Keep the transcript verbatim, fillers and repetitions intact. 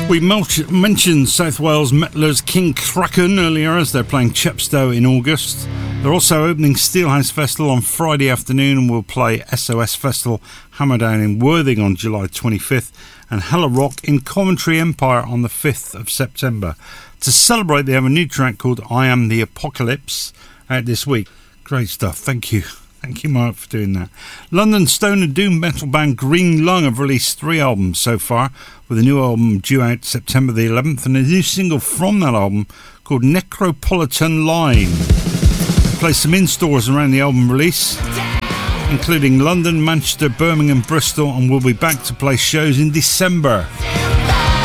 We mentioned South Wales Metlers King Kraken earlier as they're playing Chepstow in August. They're also opening Steelhouse Festival on Friday afternoon and will play S O S Festival Hammerdown in Worthing on July twenty-fifth and Hella Rock in Coventry Empire on the fifth of September. To celebrate, they have a new track called I Am the Apocalypse out this week. Great stuff, thank you. Thank you, Mark, for doing that. London Stone and Doom metal band Green Lung have released three albums so far, with a new album due out September the eleventh and a new single from that album called Necropolitan Line. They play some in-stores around the album release, including London, Manchester, Birmingham, Bristol, and will be back to play shows in December.